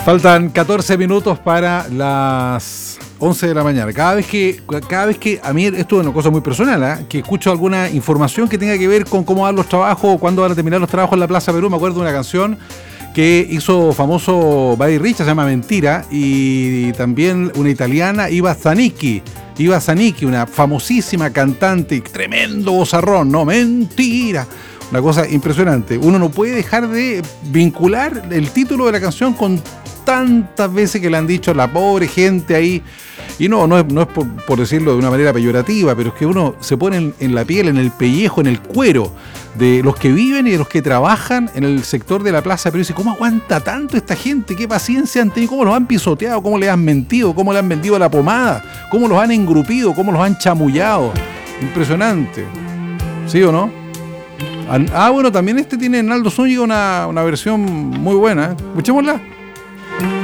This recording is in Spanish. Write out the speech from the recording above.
Faltan 14 minutos para las 11 de la mañana. Cada vez que a mí, esto es una cosa muy personal, que escucho alguna información que tenga que ver con cómo van los trabajos o cuándo van a terminar los trabajos en la Plaza Perú, me acuerdo de una canción que hizo famoso Buddy Rich, se llama Mentira, y también una italiana, Iva Zanicchi, una famosísima cantante, tremendo vozarrón, ¿no? Mentira. Una cosa impresionante. Uno no puede dejar de vincular el título de la canción con tantas veces que le han dicho la pobre gente ahí. Y no es por decirlo de una manera peyorativa, pero es que uno se pone en la piel, en el pellejo, en el cuero de los que viven y de los que trabajan en el sector de la plaza. Pero dice, ¿cómo aguanta tanto esta gente? ¿Qué paciencia han tenido? ¿Cómo los han pisoteado? ¿Cómo les han mentido? ¿Cómo le han vendido la pomada? ¿Cómo los han engrupido? ¿Cómo los han chamullado? Impresionante. ¿Sí o no? Bueno, también tiene Naldo Zúñiga una versión muy buena. Escuchémosla.